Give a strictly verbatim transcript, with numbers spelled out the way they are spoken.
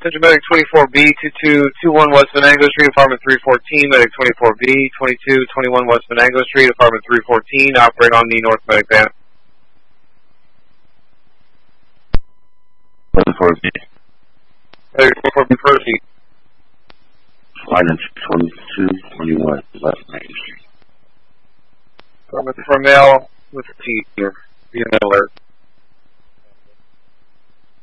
Central Medic twenty-four B, two two two one West Venango Street, Apartment three fourteen, Medic twenty-four B, twenty-two twenty-one West Venango Street, Apartment three fourteen, operate on the North Medic band. twenty-four B. Medic twenty-four B, proceed. Apartment twenty-two twenty-one West Venango Street. Apartment for male with a T here, be an alert.